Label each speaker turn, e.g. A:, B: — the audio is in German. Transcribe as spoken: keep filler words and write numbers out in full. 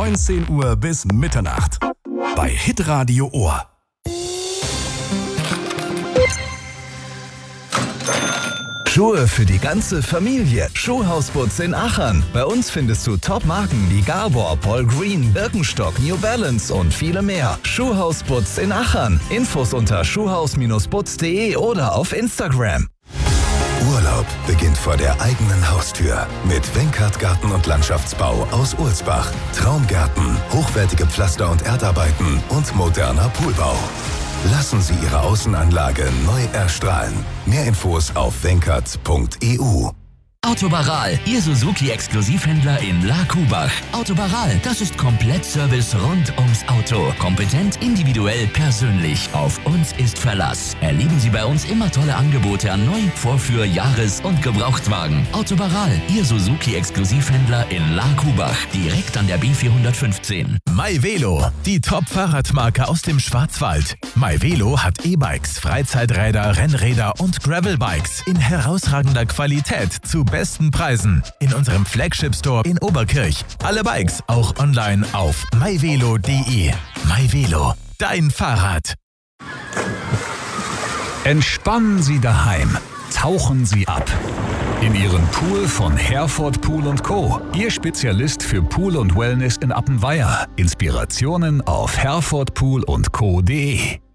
A: neunzehn Uhr bis Mitternacht. Bei Hitradio Ohr.
B: Schuhe für die ganze Familie. Schuhhausputz in Achern. Bei uns findest du Top-Marken wie Gabor, Paul Green, Birkenstock, New Balance und viele mehr. Schuhhausputz in Achern. Infos unter schuhhaus putz punkt de oder auf Instagram.
C: Urlaub beginnt vor der eigenen Haustür mit Wenkert Garten- und Landschaftsbau aus Ulsbach. Traumgärten, hochwertige Pflaster- und Erdarbeiten und moderner Poolbau. Lassen Sie Ihre Außenanlage neu erstrahlen. Mehr Infos auf wenkert punkt e u.
D: Autobaral, Ihr Suzuki-Exklusivhändler in La Kubach. Autobaral, das ist Komplettservice rund ums Auto. Kompetent, individuell, persönlich. Auf uns ist Verlass. Erleben Sie bei uns immer tolle Angebote an Neu-, Vorführ-, Jahres- und Gebrauchtwagen. Autobaral, Ihr Suzuki-Exklusivhändler in La Kubach. Direkt an der B vierhundertfünfzehn.
E: MyVelo, die Top-Fahrradmarke aus dem Schwarzwald. MyVelo hat E-Bikes, Freizeiträder, Rennräder und Gravelbikes in herausragender Qualität zu besten Preisen. In unserem Flagship-Store in Oberkirch. Alle Bikes auch online auf myvelo punkt de. MyVelo, dein Fahrrad.
F: Entspannen Sie daheim. Tauchen Sie ab. In Ihren Pool von Herford Pool und Co. Ihr Spezialist für Pool und Wellness in Appenweier. Inspirationen auf herford pool und co punkt de.